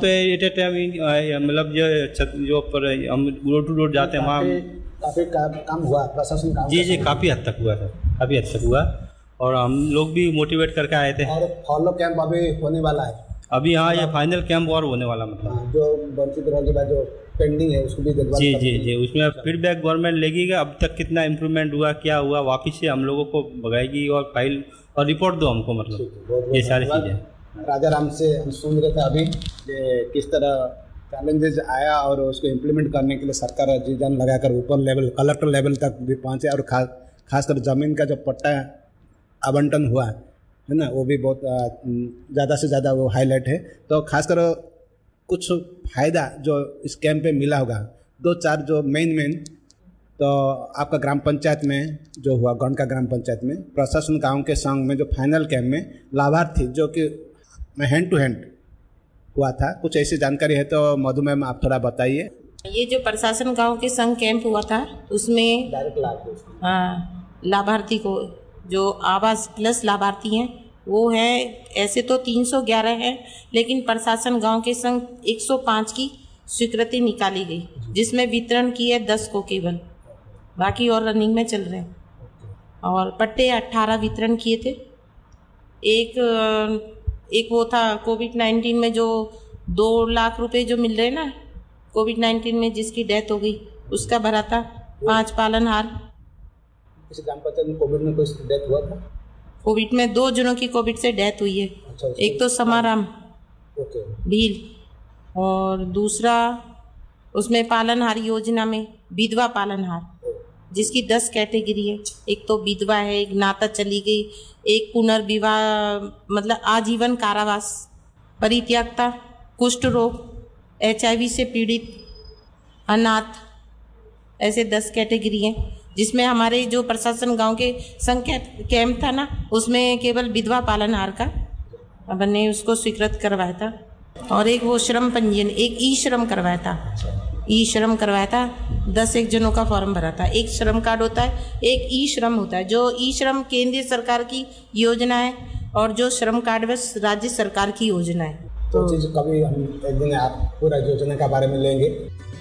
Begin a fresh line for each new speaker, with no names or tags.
तो एट ए टाइम मतलब जो पर हम रोड टू रोड जाते हैं वहाँ
काफ़ी काम हुआ, प्रशासन काम?
जी काफ़ी हद तक हुआ सर, काफ़ी हद तक हुआ और हम लोग भी मोटिवेट करके आए थे।
और फॉलो कैंप अभी होने वाला है
अभी, हाँ ये फाइनल कैंप और होने वाला, मतलब
जो वंचित रहने के बाद जो पेंडिंग है उसको भी
जी उसमें फीडबैक गवर्नमेंट लेगी कि अब तक कितना इम्प्रूवमेंट हुआ, क्या हुआ, वापस से हम लोगों को भगाएगी और फाइल और रिपोर्ट दो हमको, मतलब ये सारी चीज़ें।
राजा राम से हम सुन रहे थे अभी किस तरह चैलेंजेस आया और उसको इम्प्लीमेंट करने के लिए सरकार जी जान लगाकर ऊपर लेवल कलेक्टर लेवल तक भी पहुँचे और खासकर ज़मीन का जो पट्टा आवंटन हुआ है ना, वो भी बहुत ज़्यादा से ज़्यादा वो हाईलाइट है। तो खासकर कुछ फ़ायदा जो इस कैंप पे मिला होगा, 2-4 जो मेन तो आपका ग्राम पंचायत में जो हुआ, गौंड का ग्राम पंचायत में प्रशासन गांव के संग में जो फाइनल कैंप में लाभार्थी जो कि हैंड टू हैंड हुआ था, कुछ ऐसी जानकारी है तो मधु मैम आप थोड़ा बताइए।
ये जो प्रशासन गांव के संग कैंप हुआ था उसमें
डायरेक्ट लाभ,
हाँ, लाभार्थी को जो आवास प्लस लाभार्थी हैं वो है, ऐसे तो 311 हैं, लेकिन प्रशासन गांव के संग 105 की स्वीकृति निकाली गई, जिसमें वितरण की है 10 को केवल, बाकी और रनिंग में चल रहे हैं। और पट्टे 18 वितरण किए थे। एक वो था कोविड-19 में जो 2 लाख रुपए जो मिल रहे ना, कोविड-19 में जिसकी डेथ हो गई उसका भरा था। 5 पालनहार।
किसी ग्राम पंचायत में कोविड में कोई डेथ हुआ था?
कोविड में 2 जनों की कोविड से डेथ हुई है।
अच्छा,
एक तो समाराम भील और दूसरा उसमें पालनहार योजना में विधवा पालनहार, जिसकी 10 कैटेगरी है। एक तो विधवा है, एक नाता चली गई, एक पुनर्विवाह मतलब आजीवन कारावास, परित्यक्ता, कुष्ठ रोग, HIV से पीड़ित, अनाथ, ऐसे 10 कैटेगरी हैं। जिसमें हमारे जो प्रशासन गांव के संघ कैंप था ना, उसमें केवल विधवा पालनहार का अपन ने उसको स्वीकृत करवाया था। और एक वो श्रम पंजीयन, एक ई श्रम करवाया था। ई श्रम करवाया था, 10 जनों का फॉर्म भरा था। एक श्रम कार्ड होता है, एक ई श्रम होता है। जो ई श्रम केंद्रीय सरकार की योजना है और जो श्रम कार्ड बस राज्य सरकार की योजना है।
तो चीज़ कभी हम एक दिन आप पूरा योजना के बारे में लेंगे।